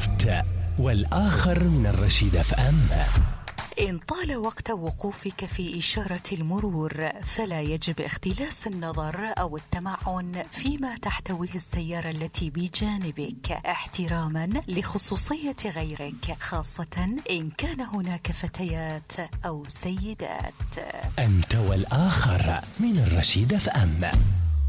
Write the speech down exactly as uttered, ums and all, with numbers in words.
أنت والآخر من الرشيد اف ام. إن طال وقت وقوفك في إشارة المرور فلا يجب اختلاس النظر أو التمعن فيما تحتويه السيارة التي بجانبك احتراما لخصوصية غيرك، خاصة إن كان هناك فتيات أو سيدات. أنت والآخر من الرشيد اف ام.